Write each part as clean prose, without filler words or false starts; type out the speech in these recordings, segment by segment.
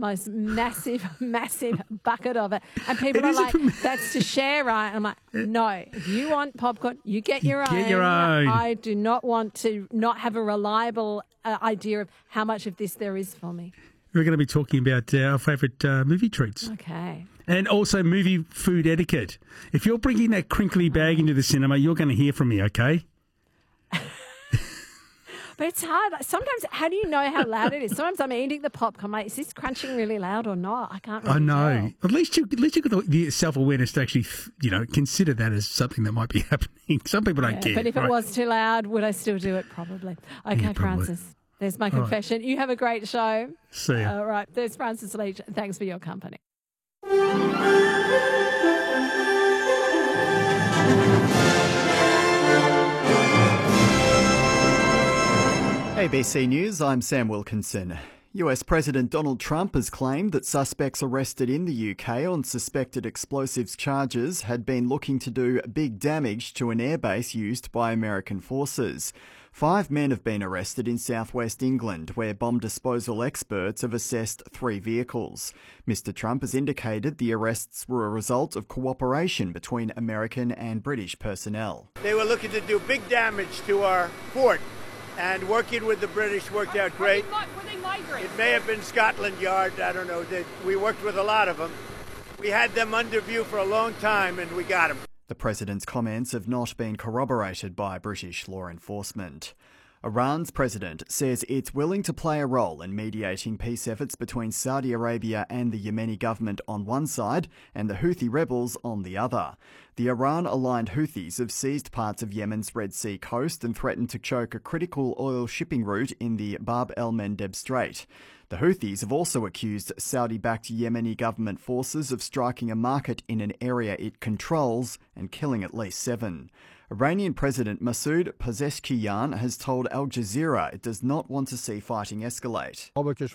most massive, massive bucket of it. And people are like, that's to share, right? And I'm like, no, if you want popcorn, you get your own. Get your own. I do not want to not have a reliable idea of how much of this there is for me. We're going to be talking about our favourite movie treats. Okay. And also movie food etiquette. If you're bringing that crinkly bag into the cinema, you're going to hear from me, okay? But it's hard. Sometimes, how do you know how loud it is? Sometimes I'm eating the popcorn. I'm like, is this crunching really loud or not? I can't really know. tell. At least you've got the self-awareness to actually, consider that as something that might be happening. Some people don't care. But if it was too loud, would I still do it? Probably. Okay, Yeah, probably. Francis. There's my confession. You have a great show. See ya. All right. There's Francis Leach. Thanks for your company. ABC News, I'm Sam Wilkinson. US President Donald Trump has claimed that suspects arrested in the UK on suspected explosives charges had been looking to do big damage to an airbase used by American forces. 5 men have been arrested in southwest England, where bomb disposal experts have assessed 3 vehicles. Mr. Trump has indicated the arrests were a result of cooperation between American and British personnel. They were looking to do big damage to our fort, and working with the British worked out great. Were they migrants? It may have been Scotland Yard, I don't know. We worked with a lot of them. We had them under view for a long time, and we got them. The president's comments have not been corroborated by British law enforcement. Iran's president says it's willing to play a role in mediating peace efforts between Saudi Arabia and the Yemeni government on one side and the Houthi rebels on the other. The Iran-aligned Houthis have seized parts of Yemen's Red Sea coast and threatened to choke a critical oil shipping route in the Bab el-Mandeb Strait. The Houthis have also accused Saudi-backed Yemeni government forces of striking a market in an area it controls and killing at least 7. Iranian President Masoud Pezeshkian has told Al Jazeera it does not want to see fighting escalate.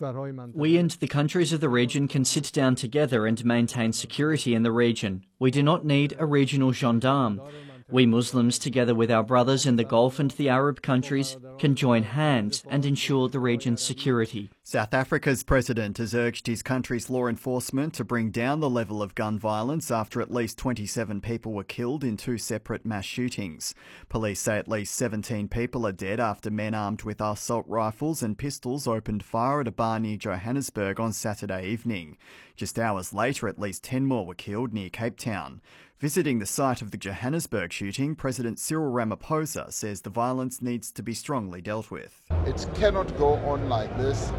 We and the countries of the region can sit down together and maintain security in the region. We do not need a regional gendarme. We Muslims, together with our brothers in the Gulf and the Arab countries, can join hands and ensure the region's security. South Africa's president has urged his country's law enforcement to bring down the level of gun violence after at least 27 people were killed in 2 separate mass shootings. Police say at least 17 people are dead after men armed with assault rifles and pistols opened fire at a bar near Johannesburg on Saturday evening. Just hours later, at least 10 more were killed near Cape Town. Visiting the site of the Johannesburg shooting, President Cyril Ramaphosa says the violence needs to be strongly dealt with. It cannot go on like this,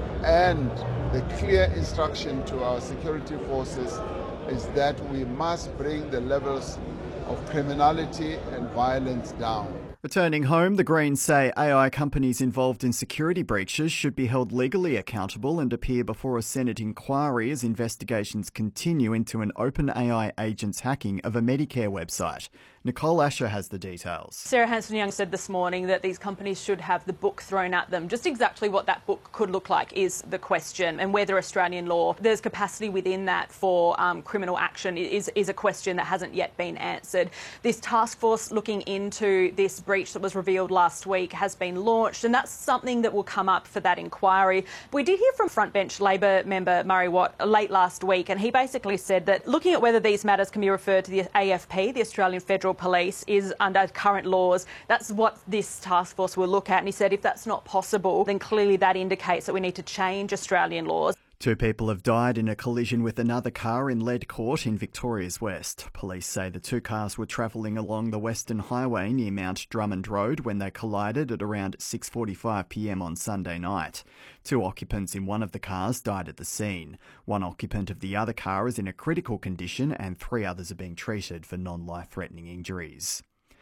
and the clear instruction to our security forces is that we must bring the levels of criminality and violence down. Returning home, the Greens say AI companies involved in security breaches should be held legally accountable and appear before a Senate inquiry as investigations continue into an OpenAI agent's hacking of a Medicare website. Nicole Asher has the details. Sarah Hanson-Young said this morning that these companies should have the book thrown at them. Just exactly what that book could look like is the question, and whether Australian law, there's capacity within that for criminal action is a question that hasn't yet been answered. This task force looking into this breach that was revealed last week has been launched, and that's something that will come up for that inquiry. We did hear from frontbench Labor member Murray Watt late last week, and he basically said that looking at whether these matters can be referred to the AFP, the Australian Federal Police, is under current laws. That's what this task force will look at, and he said if that's not possible, then clearly that indicates that we need to change Australian laws. 2 people have died in a collision with another car in Lead Court in Victoria's West. Police say the 2 cars were travelling along the Western Highway near Mount Drummond Road when they collided at around 6:45 p.m. on Sunday night. 2 occupants in one of the cars died at the scene. 1 occupant of the other car is in a critical condition and 3 others are being treated for non-life-threatening injuries.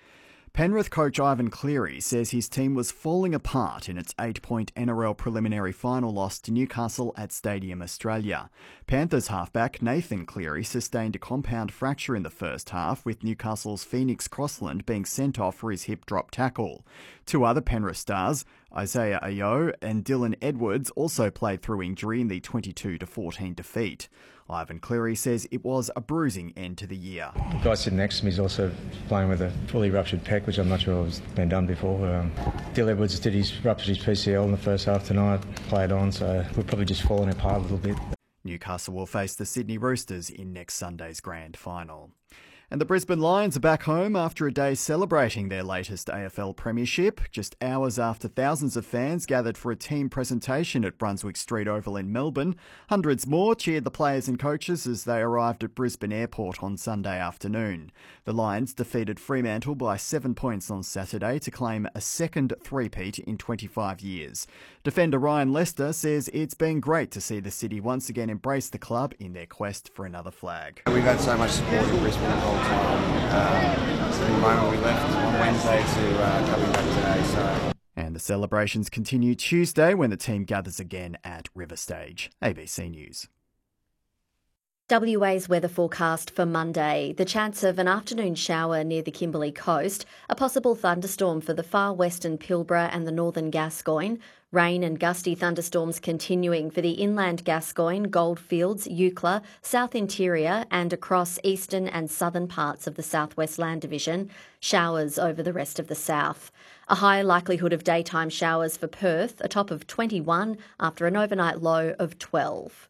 Penrith coach Ivan Cleary says his team was falling apart in its 8-point NRL preliminary final loss to Newcastle at Stadium Australia. Panthers halfback Nathan Cleary sustained a compound fracture in the first half, with Newcastle's Phoenix Crossland being sent off for his hip drop tackle. 2 other Penrith stars, Isaiah Ayo and Dylan Edwards, also played through injury in the 22-14 defeat. Ivan Cleary says it was a bruising end to the year. The guy sitting next to me is also playing with a fully ruptured pec, which I'm not sure has been done before. Dylan Edwards ruptured his PCL in the first half tonight, played on, so we're probably just falling apart a little bit. Newcastle will face the Sydney Roosters in next Sunday's grand final. And the Brisbane Lions are back home after a day celebrating their latest AFL premiership, just hours after thousands of fans gathered for a team presentation at Brunswick Street Oval in Melbourne. Hundreds more cheered the players and coaches as they arrived at Brisbane Airport on Sunday afternoon. The Lions defeated Fremantle by 7 points on Saturday to claim a second three-peat in 25 years. Defender Ryan Lester says it's been great to see the city once again embrace the club in their quest for another flag. We've had so much support in Brisbane the whole time. From the moment we left on Wednesday to coming back today. And the celebrations continue Tuesday when the team gathers again at River Stage. ABC News. WA's weather forecast for Monday. The chance of an afternoon shower near the Kimberley coast, a possible thunderstorm for the far western Pilbara and the northern Gascoyne, rain and gusty thunderstorms continuing for the inland Gascoyne, Goldfields, Eucla, South Interior and across eastern and southern parts of the South West Land Division, showers over the rest of the south. A high likelihood of daytime showers for Perth, a top of 21 after an overnight low of 12.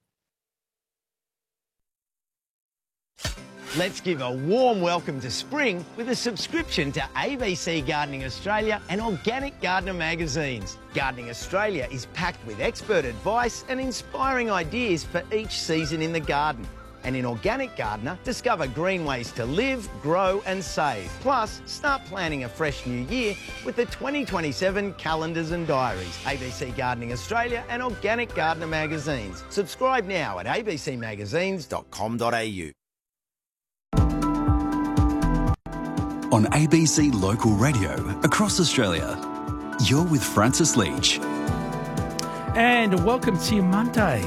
Let's give a warm welcome to spring with a subscription to ABC Gardening Australia and Organic Gardener magazines. Gardening Australia is packed with expert advice and inspiring ideas for each season in the garden. And in Organic Gardener, discover green ways to live, grow and save. Plus, start planning a fresh new year with the 2027 calendars and diaries. ABC Gardening Australia and Organic Gardener magazines. Subscribe now at abcmagazines.com.au. On ABC Local Radio across Australia, you're with Francis Leach. And welcome to your Monday.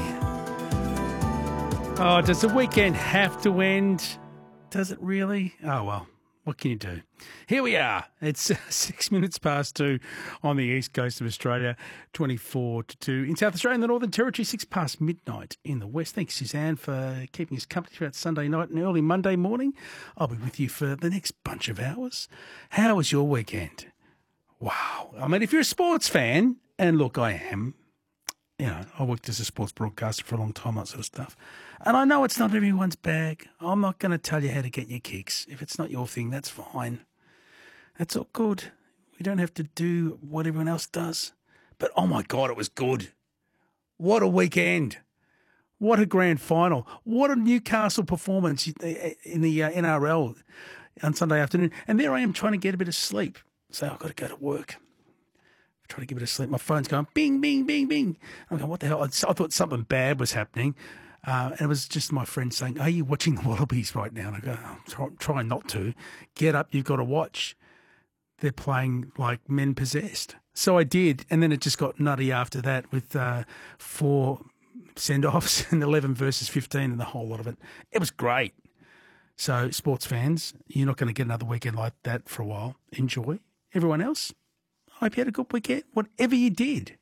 Oh, does the weekend have to end? Does it really? Oh, well, what can you do? Here we are. It's 6 minutes past 2 on the east coast of Australia, 24 to 2 in South Australia and the Northern Territory, 6 past midnight in the west. Thanks, Suzanne, for keeping us company throughout Sunday night and early Monday morning. I'll be with you for the next bunch of hours. How was your weekend? Wow. I mean, if you're a sports fan, and look, I am, you know, I worked as a sports broadcaster for a long time, that sort of stuff. And I know it's not everyone's bag. I'm not going to tell you how to get your kicks. If it's not your thing, that's fine. That's all good. We don't have to do what everyone else does. But, oh, my God, it was good. What a weekend. What a grand final. What a Newcastle performance in the NRL on Sunday afternoon. And there I am trying to get a bit of sleep. So I've got to go to work. I'm trying to get a bit of sleep. My phone's going bing, bing, bing, bing. I'm going, what the hell? I thought something bad was happening. And it was just my friend saying, are you watching the Wallabies right now? And I go, I'm trying not to. Get up, you've got to watch. They're playing like men possessed. So I did, and then it just got nutty after that with 4 send-offs and 11 versus 15 and the whole lot of it. It was great. So sports fans, you're not going to get another weekend like that for a while. Enjoy. Everyone else, I hope you had a good weekend. Whatever you did,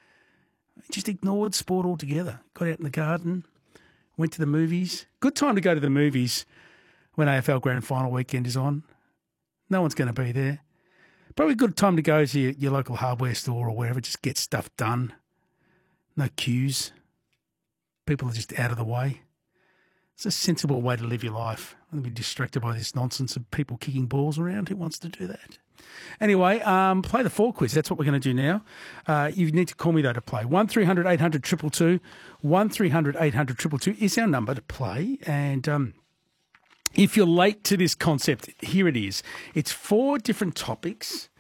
just ignored sport altogether. Got out in the garden. Went to the movies. Good time to go to the movies when AFL Grand Final weekend is on. No one's going to be there. Probably a good time to go to your local hardware store or wherever. Just get stuff done. No queues. People are just out of the way. It's a sensible way to live your life. Don't be distracted by this nonsense of people kicking balls around. Who wants to do that? Anyway, play the 4 quiz. That's what we're going to do now. You need to call me, though, to play. 1300 800 222. 1300 800 222 is our number to play. And if you're late to this concept, here it is. It's 4 different topics,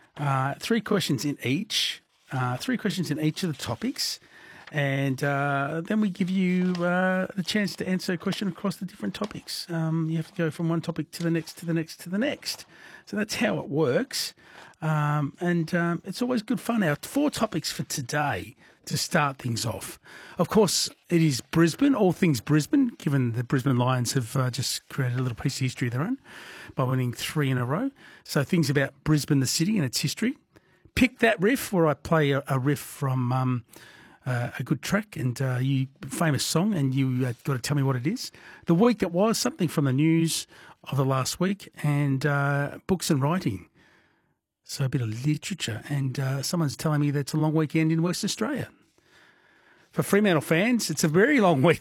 3 questions in each. 3 questions in each of the topics. And then we give you the chance to answer a question across the different topics. You have to go from one topic to the next, to the next, to the next. So that's how it works. And it's always good fun. Our 4 topics for today to start things off. Of course, it is Brisbane, all things Brisbane, given the Brisbane Lions have just created a little piece of history of their own by winning 3 in a row. So things about Brisbane, the city and its history. Pick That Riff, where I play a riff from a good track and you famous song, and you got to tell me what it is. The week that was, something from the news of the last week, and books and writing. So a bit of literature, and someone's telling me that it's a long weekend in West Australia. For Fremantle fans, it's a very long week